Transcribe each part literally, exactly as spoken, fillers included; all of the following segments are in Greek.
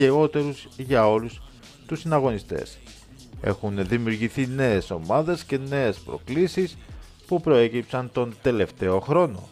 δικαιότερους για όλους τους συναγωνιστές. Έχουν δημιουργηθεί νέες ομάδες και νέες προκλήσεις που προέκυψαν τον τελευταίο χρόνο.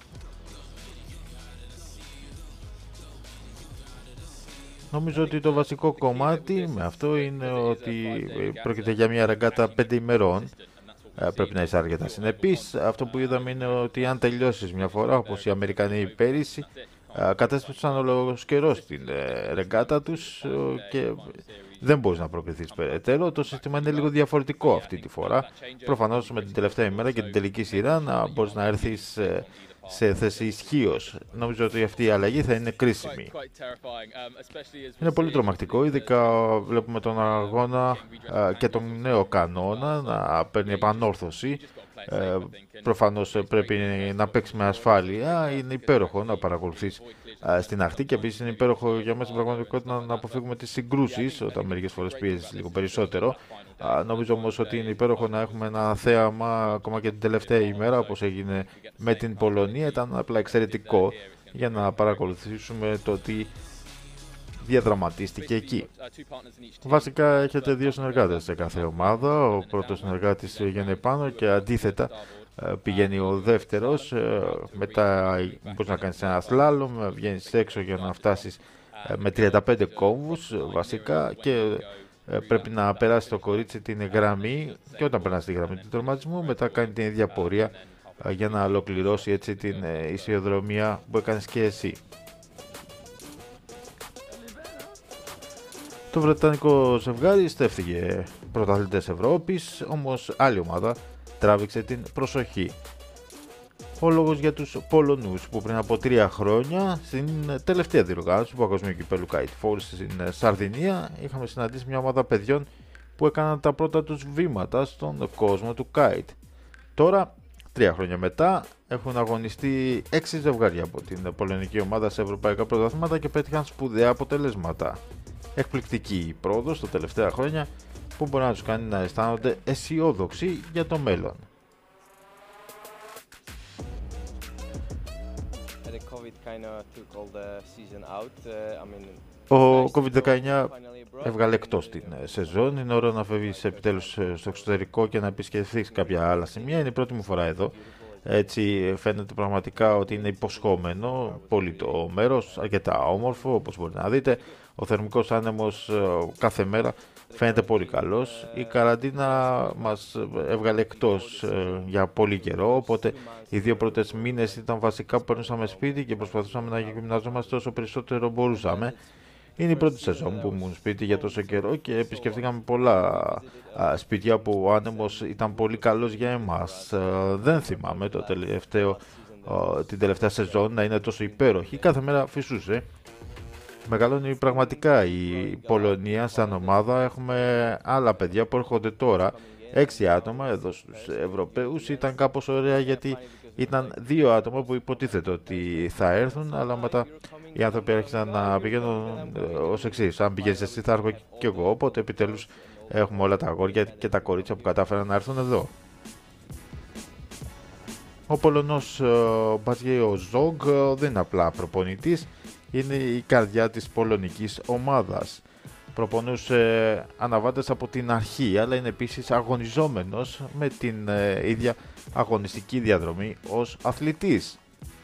Νομίζω ότι το βασικό κομμάτι με αυτό είναι ότι πρόκειται για μια ρεγκάτα πέντε ημερών. Πρέπει να είσαι αρκετά συνεπής. Αυτό που είδαμε είναι ότι αν τελειώσεις μια φορά, όπως οι Αμερικανοί πέρυσι, κατέστρεψαν όλος καιρός την ρεγκάτα τους και δεν μπορείς να προκριθείς περαιτέρω. Το σύστημα είναι λίγο διαφορετικό αυτή τη φορά. Προφανώς με την τελευταία ημέρα και την τελική σειρά να μπορείς να έρθεις σε θέση ισχύως. Νομίζω ότι αυτή η αλλαγή θα είναι κρίσιμη. Είναι πολύ τρομακτικό, ειδικά βλέπουμε τον αγώνα και τον νέο κανόνα να παίρνει επανόρθωση. Ε, προφανώς πρέπει να παίξει με ασφάλεια. Είναι υπέροχο να παρακολουθείς ε, στην αρχή και επίσης είναι υπέροχο για μας στην πραγματικότητα να αποφύγουμε τις συγκρούσεις όταν μερικές φορές πιέζεις λίγο περισσότερο. Ε, νομίζω όμως ότι είναι υπέροχο να έχουμε ένα θέαμα ακόμα και την τελευταία ημέρα, όπως έγινε με την Πολωνία. Ήταν απλά εξαιρετικό για να παρακολουθήσουμε το τι διαδραματίστηκε εκεί. Βασικά έχετε δύο συνεργάτες σε κάθε ομάδα. Ο πρώτος συνεργάτης πηγαίνει πάνω και αντίθετα πηγαίνει ο δεύτερος. Μετά μπορείς να κάνεις ένα σλάλομ, βγαίνεις έξω για να φτάσεις με τριάντα πέντε κόμβους βασικά και πρέπει να περάσει το κορίτσι την γραμμή και όταν περάσει τη γραμμή του τερματισμού μετά κάνει την ίδια πορεία για να ολοκληρώσει έτσι την ισιοδρομία που έκανες και εσύ. Το βρετανικό ζευγάρι στέφθηκε πρωταθλητές Ευρώπης, όμως άλλη ομάδα τράβηξε την προσοχή. Ο λόγος για τους Πολωνούς που πριν από τρία χρόνια στην τελευταία διοργάνωση του Παγκοσμίου Κυπέλλου Kite Falls στην Σαρδινία είχαμε συναντήσει μια ομάδα παιδιών που έκαναν τα πρώτα τους βήματα στον κόσμο του kite. Τώρα, τρία χρόνια μετά, έχουν αγωνιστεί έξι ζευγάρια από την πολωνική ομάδα σε ευρωπαϊκά πρωταθλήματα και πέτυχαν σπουδαία αποτελέσματα. Εκπληκτική η πρόοδος τα τελευταία χρόνια που μπορεί να τους κάνει να αισθάνονται αισιόδοξοι για το μέλλον. Ο κόβιντ δεκαεννιά έβγαλε εκτός την σεζόν. Είναι ώρα να φεύγεις επιτέλους στο εξωτερικό και να επισκεφθείς κάποια άλλα σημεία. Είναι η πρώτη μου φορά εδώ. Έτσι φαίνεται πραγματικά ότι είναι υποσχόμενο πολύ το μέρος, αρκετά όμορφο όπως μπορείτε να δείτε. Ο θερμικός άνεμος κάθε μέρα φαίνεται πολύ καλός. Η καραντίνα μας έβγαλε εκτός για πολύ καιρό, οπότε οι δύο πρώτες μήνες ήταν βασικά που περνούσαμε σπίτι και προσπαθούσαμε να γυμναζόμαστε όσο περισσότερο μπορούσαμε. Είναι η πρώτη σεζόν που ήμουν σπίτι για τόσο καιρό και επισκεφτήκαμε πολλά α, σπίτια που ο άνεμος ήταν πολύ καλός για εμάς. Α, δεν θυμάμαι το τελευταίο, α, την τελευταία σεζόν να είναι τόσο υπέροχη. Κάθε μέρα φυσούσε. Μεγαλώνει πραγματικά η Πολωνία σαν ομάδα. Έχουμε άλλα παιδιά που έρχονται τώρα. Έξι άτομα εδώ στους Ευρωπαίους. Ήταν κάπως ωραία γιατί ήταν δύο άτομα που υποτίθεται ότι θα έρθουν, αλλά μετά οι άνθρωποι άρχισαν να πηγαίνουν ως εξής. Αν πηγαίνεις εσύ θα έρχω κι εγώ, οπότε επιτέλους έχουμε όλα τα αγόρια και τα κορίτσια που κατάφεραν να έρθουν εδώ. Ο Πολωνός Μπατζιέο Ζόγκ δεν είναι απλά προπονητής, είναι η καρδιά της πολωνικής ομάδας. Προπονούσε αναβάτες από την αρχή, αλλά είναι επίσης αγωνιζόμενος με την ε, ίδια αγωνιστική διαδρομή ως αθλητής.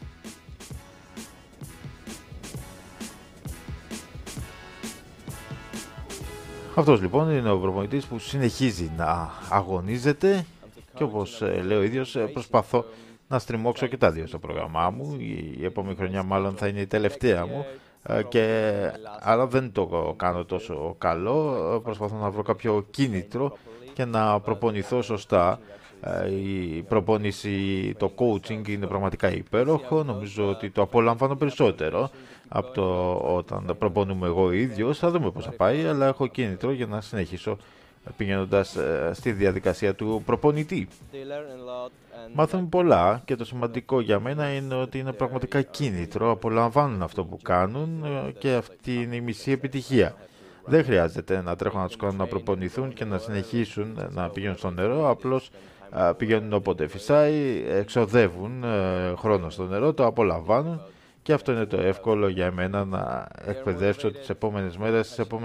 Αυτός λοιπόν είναι ο προπονητής που συνεχίζει να αγωνίζεται και όπως ε, λέω ο ίδιος ε, προσπαθώ να στριμώξω και τα δύο στο πρόγραμμά μου. Η επόμενη χρονιά μάλλον θα είναι η τελευταία μου. Και, αλλά δεν το κάνω τόσο καλό, προσπαθώ να βρω κάποιο κίνητρο και να προπονηθώ σωστά. Η προπόνηση, το coaching είναι πραγματικά υπέροχο, νομίζω ότι το απολαμβάνω περισσότερο από το όταν προπονούμε εγώ ίδιος. Θα δούμε πώς θα πάει, αλλά έχω κίνητρο για να συνεχίσω πηγαίνοντας στη διαδικασία του προπονητή. Μάθαμε πολλά και το σημαντικό για μένα είναι ότι είναι πραγματικά κίνητρο, απολαμβάνουν αυτό που κάνουν και αυτή είναι η μισή επιτυχία. Δεν χρειάζεται να τρέχουν να τους κάνουν να προπονηθούν και να συνεχίσουν να πηγαίνουν στο νερό, απλώς πηγαίνουν όποτε φυσάει, εξοδεύουν χρόνο στο νερό, το απολαμβάνουν Και αυτό είναι το εύκολο για μένα να εκπαιδεύσω τις επόμενες μέρες, τις επόμενες